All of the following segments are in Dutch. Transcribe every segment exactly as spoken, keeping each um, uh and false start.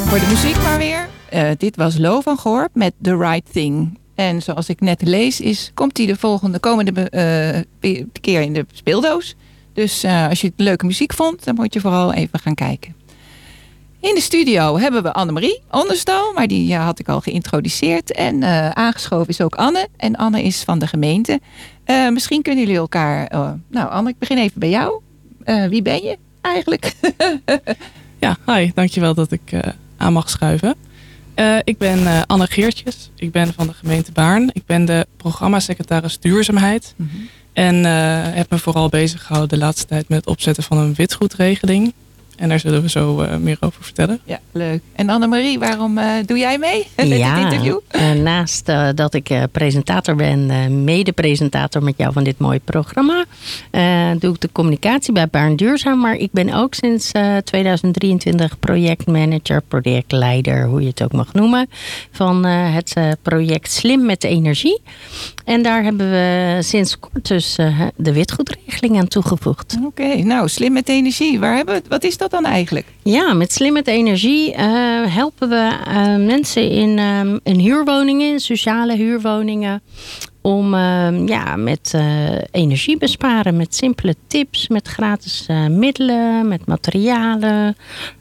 Voor de muziek maar weer. Uh, dit was Lo van Gorp met The Right Thing. En zoals ik net lees, is, komt hij de volgende komende uh, keer in de speeldoos. Dus uh, als je leuke muziek vond, dan moet je vooral even gaan kijken. In de studio hebben we Annemarie Onderstal, maar die uh, had ik al geïntroduceerd. En uh, aangeschoven is ook Anne. En Anne is van de gemeente. Uh, misschien kunnen jullie elkaar... Uh, nou Anne, ik begin even bij jou. Uh, wie ben je eigenlijk? Ja, hi. Dankjewel dat ik uh, aan mag schuiven. Uh, ik ben uh, Anne Geertjes. Ik ben van de gemeente Baarn. Ik ben de programmasecretaris duurzaamheid. Mm-hmm. En uh, heb me vooral bezig gehouden de laatste tijd met het opzetten van een witgoedregeling. En daar zullen we zo uh, meer over vertellen. Ja, leuk. En Annemarie, waarom uh, doe jij mee met ja, dit interview? Uh, naast uh, dat ik uh, presentator ben, uh, mede-presentator met jou van dit mooie programma, uh, doe ik de communicatie bij Baarn Duurzaam. Maar ik ben ook sinds uh, tweeduizend drieëntwintig projectmanager, projectleider, hoe je het ook mag noemen, van uh, het uh, project Slim met Energie. En daar hebben we sinds kort dus uh, de witgoedregeling aan toegevoegd. Oké, okay, nou, Slim met Energie. Waar hebben we, wat is dat dan eigenlijk? Ja, met Slim met Energie uh, helpen we uh, mensen in, um, in huurwoningen, in sociale huurwoningen, om uh, ja, met uh, energie besparen, met simpele tips, met gratis uh, middelen, met materialen.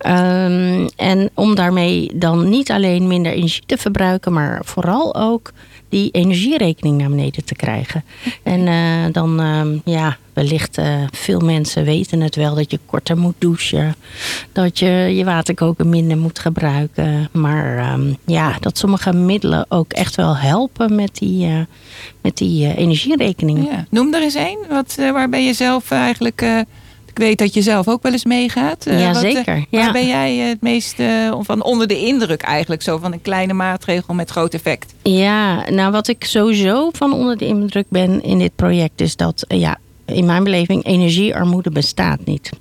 Um, en om daarmee dan niet alleen minder energie te verbruiken, maar vooral ook die energierekening naar beneden te krijgen. En uh, dan, uh, ja, wellicht uh, veel mensen weten het wel dat je korter moet douchen. Dat je je waterkoker minder moet gebruiken. Maar um, ja, dat sommige middelen ook echt wel helpen met die, uh, met die uh, energierekening. Ja. Noem er eens één. Wat, uh, waar ben je zelf eigenlijk... Uh... Ik weet dat je zelf ook wel eens meegaat. Uh, ja, wat, zeker. Uh, ja. Waar ben jij het meest uh, van onder de indruk eigenlijk? Zo van een kleine maatregel met groot effect. Ja, nou wat ik sowieso van onder de indruk ben in dit project is dat, uh, ja, in mijn beleving, energiearmoede bestaat niet.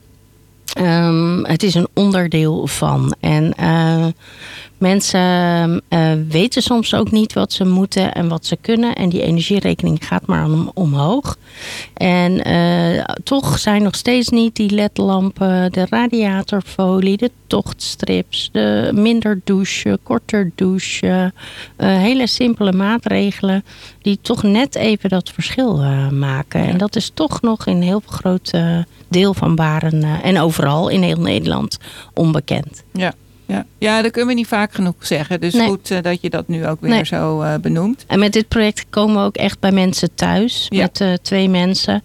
Um, het is een onderdeel van. En uh, mensen uh, weten soms ook niet wat ze moeten en wat ze kunnen. En die energierekening gaat maar om, omhoog. En uh, toch zijn nog steeds niet die L E D-lampen, de radiatorfolie, de tochtstrips, de minder douchen, korter douchen. Uh, hele simpele maatregelen die toch net even dat verschil uh, maken. En dat is toch nog in heel veel groot uh, deel van Baarn uh, en overal in heel Nederland onbekend. Ja. Ja. ja, dat kunnen we niet vaak genoeg zeggen. Dus nee. goed uh, dat je dat nu ook weer nee. zo uh, benoemt. En met dit project komen we ook echt bij mensen thuis. Ja. Met uh, twee mensen.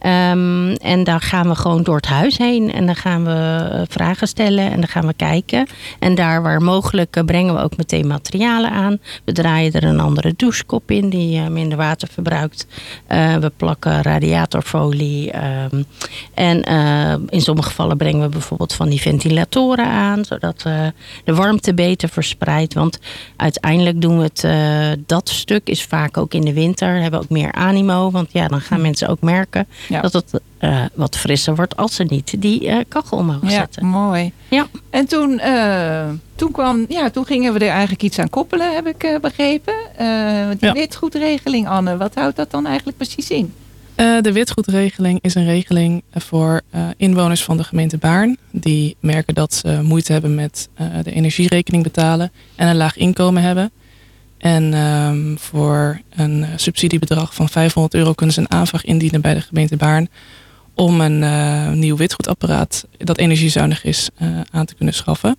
Um, en daar gaan we gewoon door het huis heen. En dan gaan we uh, vragen stellen. En dan gaan we kijken. En daar waar mogelijk uh, brengen we ook meteen materialen aan. We draaien er een andere douchekop in. Die uh, minder water verbruikt. Uh, we plakken radiatorfolie. Um, en uh, in sommige gevallen brengen we bijvoorbeeld van die ventilatoren aan. Zodat uh, de warmte beter verspreidt. Want uiteindelijk doen we het... Uh, dat stuk is vaak ook in de winter. Hebben we ook meer animo. Want ja, dan gaan mensen ook merken... Ja. dat het uh, wat frisser wordt als ze niet die uh, kachel omhoog ja, zetten. Mooi. Ja. En toen, uh, toen, kwam, ja, toen gingen we er eigenlijk iets aan koppelen, heb ik uh, begrepen. Uh, die ja. witgoedregeling, Anne, wat houdt dat dan eigenlijk precies in? Uh, de witgoedregeling is een regeling voor uh, inwoners van de gemeente Baarn. Die merken dat ze moeite hebben met uh, de energierekening betalen en een laag inkomen hebben. En um, voor een subsidiebedrag van vijfhonderd euro kunnen ze een aanvraag indienen bij de gemeente Baarn om een uh, nieuw witgoedapparaat dat energiezuinig is uh, aan te kunnen schaffen.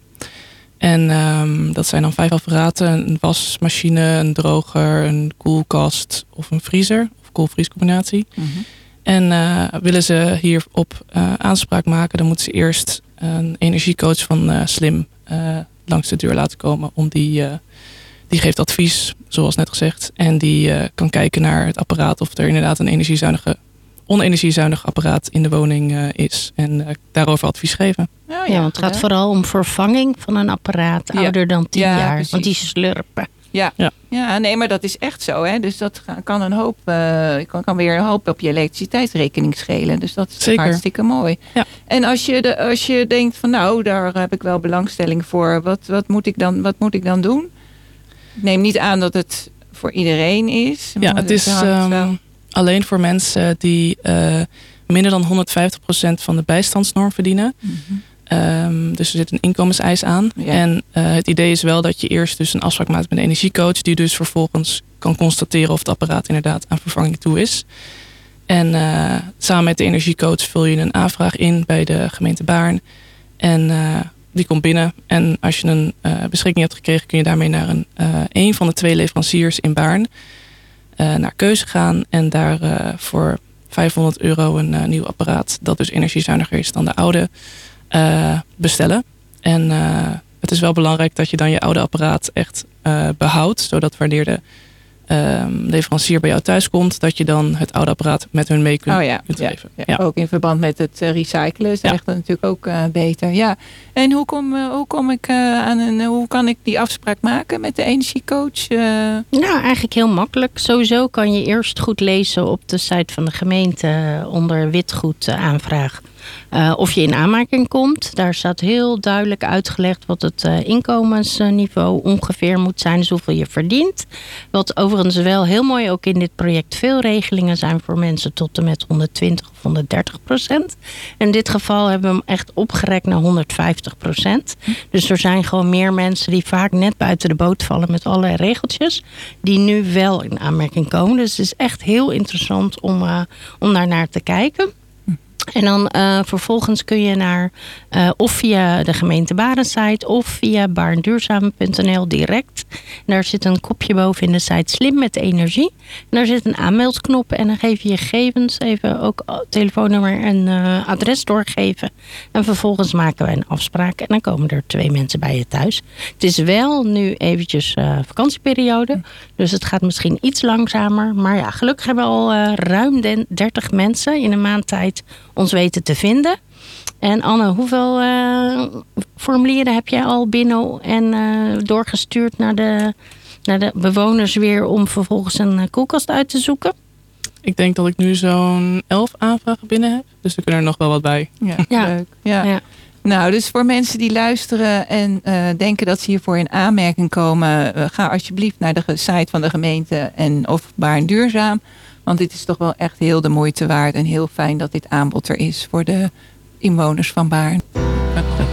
En um, dat zijn dan vijf apparaten: een wasmachine, een droger, een koelkast of een vriezer of koelvriescombinatie. Mm-hmm. En uh, willen ze hierop uh, aanspraak maken, dan moeten ze eerst een energiecoach van uh, Slim uh, langs de deur laten komen om die uh, Die geeft advies, zoals net gezegd. En die uh, kan kijken naar het apparaat of er inderdaad een energiezuinige, onenergiezuinig apparaat in de woning uh, is. En uh, daarover advies geven. Oh, ja, ja, want het gaat vooral om vervanging van een apparaat ja. ouder dan tien ja, jaar. Precies. Want die slurpen. Ja. Ja. ja, nee, maar dat is echt zo. Hè? Dus dat kan een hoop, uh, kan, kan weer een hoop op je elektriciteitsrekening schelen. Dus dat is Zeker. hartstikke mooi. Ja. En als je, de, als je denkt van nou, daar heb ik wel belangstelling voor. Wat, wat, moet, ik dan, wat moet ik dan doen? Ik neem niet aan dat het voor iedereen is. Ja, het is um, alleen voor mensen die uh, minder dan honderdvijftig procent van de bijstandsnorm verdienen. Mm-hmm. Um, dus er zit een inkomenseis aan. Ja. En uh, het idee is wel dat je eerst dus een afspraak maakt met een energiecoach, die dus vervolgens kan constateren of het apparaat inderdaad aan vervanging toe is. En uh, samen met de energiecoach vul je een aanvraag in bij de gemeente Baarn. En uh, die komt binnen. En als je een uh, beschikking hebt gekregen, kun je daarmee naar een, uh, een van de twee leveranciers in Baarn uh, naar keuze gaan. En daar uh, voor vijfhonderd euro een uh, nieuw apparaat, dat dus energiezuiniger is dan de oude, uh, bestellen. En uh, het is wel belangrijk dat je dan je oude apparaat echt uh, behoudt. Zodat wanneer de uh, leverancier bij jou thuis komt, dat je dan het oude apparaat met hun mee kunt, oh ja, kunt ja, geven. ja. Ja. Ook in verband met het uh, recyclen is Ja. echt natuurlijk ook uh, beter. Ja. En hoe kom, uh, hoe kom ik uh, aan een, uh, hoe kan ik die afspraak maken met de energiecoach? Uh... Nou, eigenlijk heel makkelijk. Sowieso kan je eerst goed lezen op de site van de gemeente onder witgoed uh, aanvraag. Uh, of je in aanmerking komt. Daar staat heel duidelijk uitgelegd wat het uh, inkomensniveau ongeveer moet zijn. Dus hoeveel je verdient. Wat overigens wel heel mooi ook in dit project veel regelingen zijn voor mensen tot en met honderdtwintig of honderddertig procent. In dit geval hebben we hem echt opgerekt naar honderdvijftig procent. Dus er zijn gewoon meer mensen die vaak net buiten de boot vallen met allerlei regeltjes. Die nu wel in aanmerking komen. Dus het is echt heel interessant om, uh, om daar naar te kijken. En dan uh, vervolgens kun je naar uh, of via de gemeente Baarn site of via baarnduurzaam punt n l direct. En daar zit een kopje boven in de site slim met energie. En daar zit een aanmeldknop en dan geef je je gegevens, even ook telefoonnummer en uh, adres doorgeven. En vervolgens maken wij een afspraak en dan komen er twee mensen bij je thuis. Het is wel nu eventjes uh, vakantieperiode, dus het gaat misschien iets langzamer. Maar ja, gelukkig hebben we al uh, ruim dertig mensen in een maand tijd ons weten te vinden. En Anne, hoeveel uh, formulieren heb jij al binnen en uh, doorgestuurd naar de, naar de bewoners weer om vervolgens een uh, koelkast uit te zoeken? Ik denk dat ik nu zo'n elf aanvragen binnen heb. Dus er kunnen er nog wel wat bij. Ja, Ja. leuk. Ja. Ja. Nou, dus voor mensen die luisteren en uh, denken dat ze hiervoor in aanmerking komen, uh, ga alsjeblieft naar de site van de gemeente en of Baarn Duurzaam. Want dit is toch wel echt heel de moeite waard en heel fijn dat dit aanbod er is voor de inwoners van Baarn.